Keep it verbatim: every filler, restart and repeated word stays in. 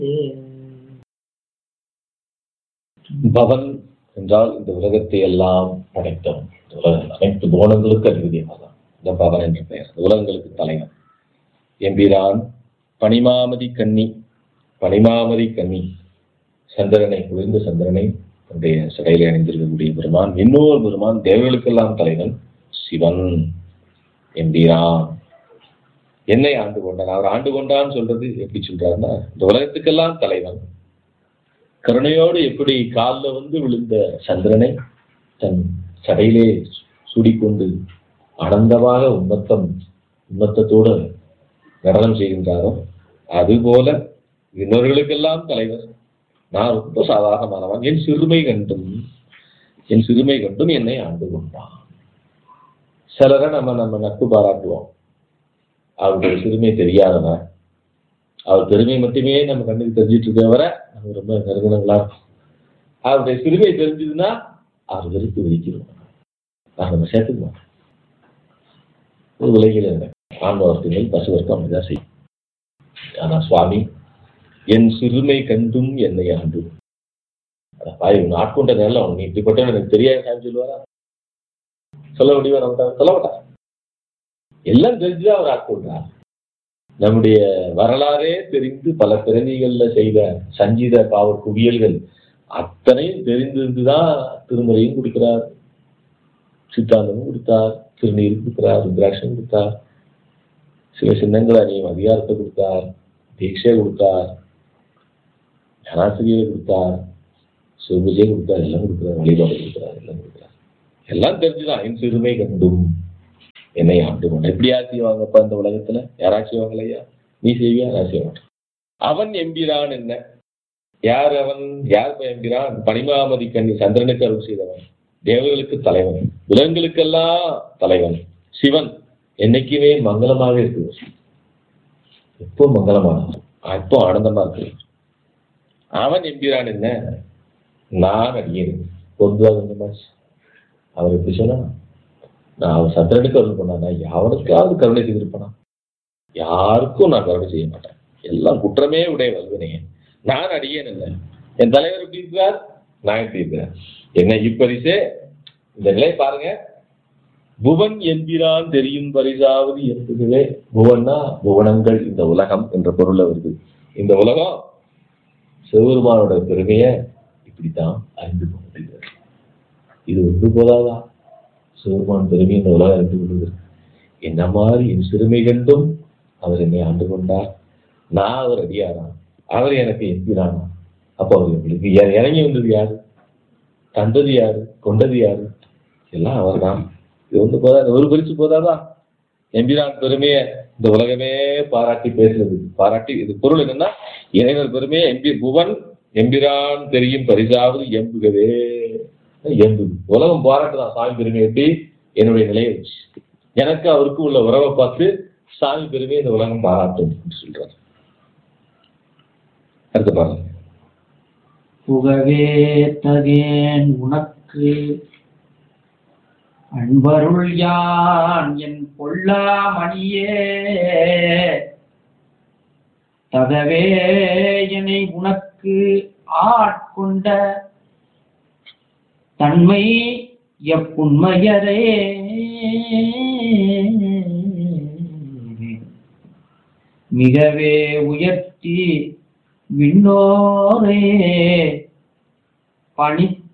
பவன் என்றால் இந்த உலகத்தை எல்லாம் படைத்தவன். அனைத்து புவனங்களுக்கு அதிபதியாக இந்த பவன் என்ற பெயர். உலகங்களுக்கு தலைவன். எம்பிரான் பனிமாமதி கன்னி. பனிமாமதி கன்னி சந்திரனை குளிர்ந்த சந்திரனை தன்னுடைய சிறையிலே அணிந்திருக்கக்கூடிய பெருமான். இன்னொரு பெருமான் தேவர்களுக்கெல்லாம் தலைவன் சிவன். எம்பிரான் என்னை ஆண்டு கொண்டான். அவர் ஆண்டு கொண்டான்னு சொல்றது எப்படி சொல்றாருன்னா, இந்த உலகத்துக்கெல்லாம் தலைவன் கருணையோடு எப்படி காலில் வந்து விழுந்த சந்திரனை தன் சடையிலே சூடிக்கொண்டு ஆனந்தமாக உம்மத்தம் உம்மத்தத்தோடு நடனம் செய்கின்றாரோ அதுபோல இன்னொருகளுக்கெல்லாம் தலைவர். நான் ரொம்ப சாதாரணமானவன். என் சிறுமை கண்டும் என் சிறுமை கண்டும் என்னை ஆண்டு கொண்டான். சிலரை நம்ம நம்ம நட்பு பாராட்டுவோம். அவருடைய சிறுமை தெரியாதவன், அவர் பெருமை மட்டுமே நம்ம கண்ணுக்கு தெரிஞ்சிட்டு இருக்கவரை நம்ம ரொம்ப நெருங்கினங்களா இருக்கும். அவருடைய சிறுமை தெரிஞ்சதுன்னா அவர் வெறுத்து வெடிக்கிறோம். நான் நம்ம சேர்த்துக்குவோம். ஒரு உலகில் ஆன்ம வர்க்கங்கள் பசு வர்க்கம் அப்படிதான் செய்யும். ஆனா சுவாமி என் சிறுமை கண்டும் என்னை ஆண்டு பாய் உன் ஆட்கொண்ட நேரில் அவன் இப்படிப்பட்ட எனக்கு தெரியாது சாமி சொல்லுவாரா? சொல்ல முடியுமா? நம்ம சொல்ல மாட்டார். எல்லாம் தெரிஞ்சுதான் அவர் ஆட்கொண்டார். நம்முடைய வரலாறே தெரிந்து பல பிறவிகள்ல செய்த சஞ்சீத பாவ குவியல்கள் அத்தனையும் தெரிந்திருந்துதான் திருமுறையும் கொடுக்கிறார், சித்தாந்தமும் கொடுத்தார், திருநீர் கொடுக்கிறார், ருத்ராட்சம் கொடுத்தார், சில சின்னங்களை அணியும் அதிகாரத்தை கொடுத்தார், தீட்சை கொடுத்தார், ஞானாசிரியை கொடுத்தார், சிவபூஜையை கொடுத்தார், எல்லாம் கொடுக்கிறார், வழிபாடு கொடுக்கிறார், எல்லாம் கொடுக்கிறார். எல்லாம் தெரிஞ்சுதான் என் சிறுமை கண்டும் என்னை ஆண்டு கொண்ட. எப்படியா செய்வாங்கப்பா இந்த உலகத்துல? யாராச்சும் செய்வாங்களையா? நீ செய்வியா? நான் செய்ய மாட்டேன். அவன் எம்பிரான் என்ன? யார் அவன்? யார் எம்பிரான்? பனிமாமதி கண்ணி சந்திரனுக்கு அருள் செய்தவன், தேவர்களுக்கு தலைவன், உலகங்களுக்கெல்லாம் தலைவன் சிவன். என்னைக்குமே மங்களமாக இருக்கு. எப்போ மங்களமாக, எப்போ ஆனந்தமா இருக்கு. அவன் எம்பிரான் என்ன? நான் அடியேன். பொதுவாக அவர் எப்படி சொன்னா, நான் அவன் சந்திரனுக்கு அருள் பண்ணானா யாருக்காவது கருணை செய்திருப்பானா? யாருக்கும் நான் கருணை செய்ய மாட்டேன். எல்லாம் குற்றமே உடைய வல்வினே. நான் அடியேன் இல்லை. என் தலைவர் எப்படி இருக்கிறார்? நான் எப்படி இருக்கிறேன்? என்ன இப்பரிசே இந்த நிலை பாருங்க. புவன் என்கிறான் தெரியும் பரிசாவது என்பதுவே. புவன்னா புவனங்கள், இந்த உலகம் என்ற பொருள் வருது. இந்த உலகம் சிவபெருமானோட பெருமைய இப்படித்தான் அறிந்து கொண்டிருக்கிறது. இது ஒன்று போதாதா? சிவபெருமான் பெருமை இந்த உலகம் அறிந்து கொள்வது. என்ன மாதிரி என் சிறுமை கண்டும் அவர் என்னை ஆண்டு கொண்டார். நான் அவர் அடியாரான், அவர் எனக்கு எம்பிரானா. அப்போ அவர் எங்களுக்கு இறங்கி வந்தது யாரு? தந்தது யாரு? கொண்டது யாரு? எல்லாம் அவர் தான். இது ஒன்று போதா? ஒரு பரிசு போதாதா? எம்பிரான் பெருமையை இந்த உலகமே பாராட்டி பேசுறது. பாராட்டி இது பொருள் என்னன்னா, இறைவர் பெருமையை எம்பி புவன் எம்பிரான் தெரியும் பரிசாவது எம்புகவே. எம்புது உலகம் பாராட்டுதான் சாமி பெருமை. எப்படி? என்னுடைய நிலையை வச்சு எனக்கு அவருக்கு உள்ள உறவை பார்த்து சாமி பெருமையை இந்த உலகம் பாராட்டும் சொல்றாரு. அடுத்து பாருங்க. புகவே தகேன் உனக்கு அன்பருள் யான் என் பொல்லா மணியே, தகவே என்னை உனக்கு ஆட்கொண்ட தன்மை எப்புண்மையரே. மிகவே உயர்த்தி விண்ணோரே பணித்த